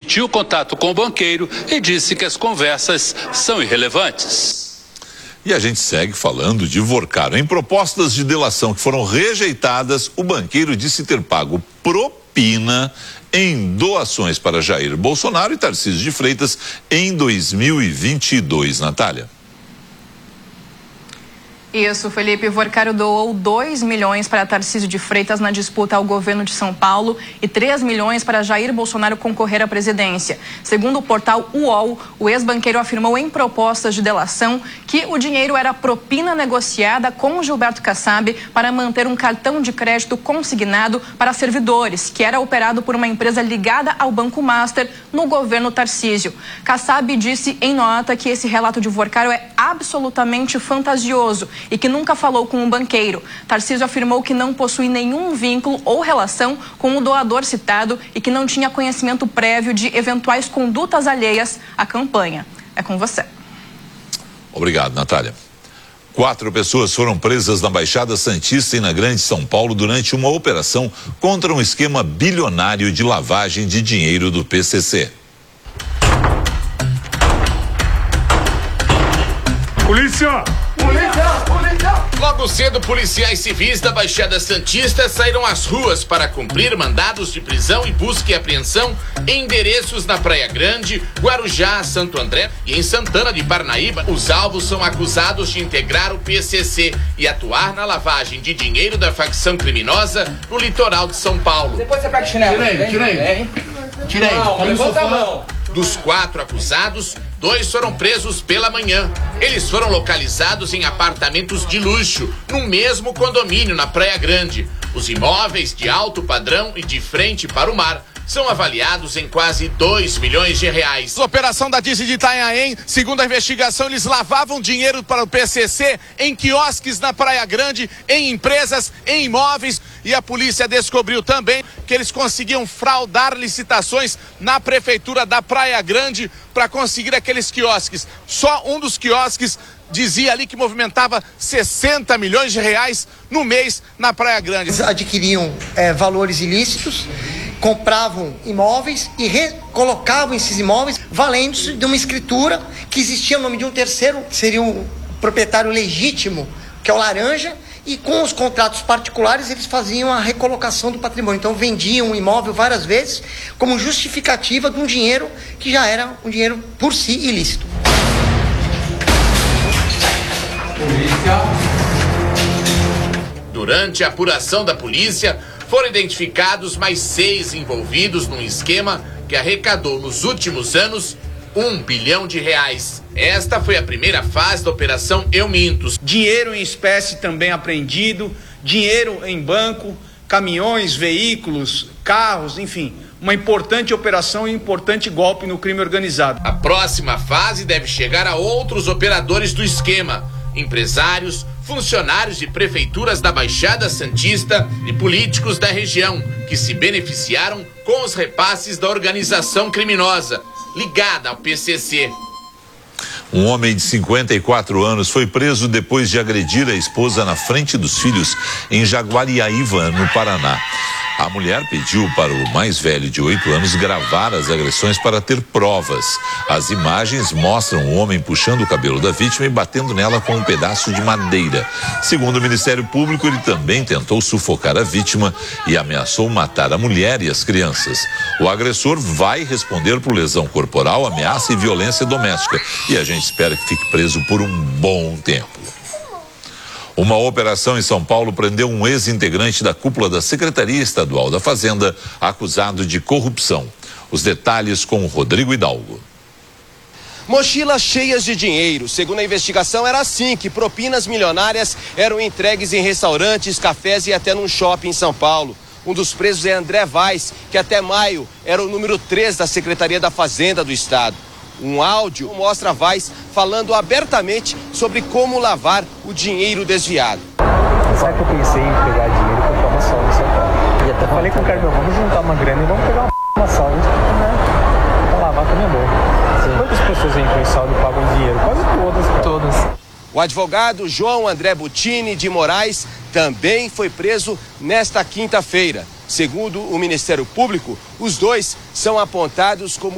desmentiu o contato com o banqueiro e disse que as conversas são irrelevantes. E a gente segue falando de Vorcaro. Em propostas de delação que foram rejeitadas, o banqueiro disse ter pago propina em doações para Jair Bolsonaro e Tarcísio de Freitas em 2022. Natália. Isso, Felipe. Vorcaro doou 2 milhões para Tarcísio de Freitas na disputa ao governo de São Paulo e 3 milhões para Jair Bolsonaro concorrer à presidência. Segundo o portal UOL, o ex-banqueiro afirmou em propostas de delação que o dinheiro era propina negociada com Gilberto Kassab para manter um cartão de crédito consignado para servidores, que era operado por uma empresa ligada ao Banco Master no governo Tarcísio. Kassab disse em nota que esse relato de Vorcaro é absolutamente fantasioso e que nunca falou com um banqueiro. Tarcísio afirmou que não possui nenhum vínculo ou relação com o doador citado e que não tinha conhecimento prévio de eventuais condutas alheias à campanha. É com você. Obrigado, Natália. 4 pessoas foram presas na Baixada Santista e na Grande São Paulo durante uma operação contra um esquema bilionário de lavagem de dinheiro do PCC. Polícia! Logo cedo, policiais civis da Baixada Santista saíram às ruas para cumprir mandados de prisão e busca e apreensão em endereços na Praia Grande, Guarujá, Santo André e em Santana de Parnaíba. Os alvos são acusados de integrar o PCC e atuar na lavagem de dinheiro da facção criminosa no litoral de São Paulo. Depois você pega o chinelo. Tirei. Não, levanta a mão. Dos 4 acusados, 2 foram presos pela manhã. Eles foram localizados em apartamentos de luxo, no mesmo condomínio na Praia Grande. Os imóveis de alto padrão e de frente para o mar são avaliados em quase 2 milhões de reais. A operação da Dice de Itanhaém, segundo a investigação, eles lavavam dinheiro para o PCC em quiosques na Praia Grande, em empresas, em imóveis. E a polícia descobriu também que eles conseguiam fraudar licitações na prefeitura da Praia Grande para conseguir aqueles quiosques. Só um dos quiosques dizia ali que movimentava 60 milhões de reais no mês na Praia Grande. Eles adquiriam valores ilícitos, compravam imóveis e recolocavam esses imóveis valendo-se de uma escritura que existia no nome de um terceiro, que seria o proprietário legítimo, que é o laranja, e com os contratos particulares eles faziam a recolocação do patrimônio. Então vendiam um imóvel várias vezes como justificativa de um dinheiro que já era um dinheiro por si ilícito. Durante a apuração da polícia, foram identificados mais 6 envolvidos num esquema que arrecadou nos últimos anos 1 bilhão de reais. Esta foi a primeira fase da Operação Eu Minto. Dinheiro em espécie também apreendido, dinheiro em banco, caminhões, veículos, carros, enfim, uma importante operação e um importante golpe no crime organizado. A próxima fase deve chegar a outros operadores do esquema, empresários, funcionários de prefeituras da Baixada Santista e políticos da região que se beneficiaram com os repasses da organização criminosa ligada ao PCC. Um homem de 54 anos foi preso depois de agredir a esposa na frente dos filhos em Jaguariaíva, no Paraná. A mulher pediu para o mais velho de 8 anos gravar as agressões para ter provas. As imagens mostram o homem puxando o cabelo da vítima e batendo nela com um pedaço de madeira. Segundo o Ministério Público, ele também tentou sufocar a vítima e ameaçou matar a mulher e as crianças. O agressor vai responder por lesão corporal, ameaça e violência doméstica. E a gente espera que fique preso por um bom tempo. Uma operação em São Paulo prendeu um ex-integrante da cúpula da Secretaria Estadual da Fazenda, acusado de corrupção. Os detalhes com o Rodrigo Hidalgo. Mochilas cheias de dinheiro. Segundo a investigação, era assim que propinas milionárias eram entregues em restaurantes, cafés e até num shopping em São Paulo. Um dos presos é André Vaz, que até maio era o número 3 da Secretaria da Fazenda do Estado. Um áudio mostra Vaz falando abertamente sobre como lavar o dinheiro desviado. Sabe que eu pensei em pegar dinheiro e comprar uma sala em São Paulo? E até falei com o cara, vamos juntar uma grana e vamos pegar uma sala, né? Pra lavar também é bom. Quantas pessoas entram em saldo e pagam dinheiro? Quase todas, cara. Todas. O advogado João André Butini de Moraes também foi preso nesta quinta-feira. Segundo o Ministério Público, os dois são apontados como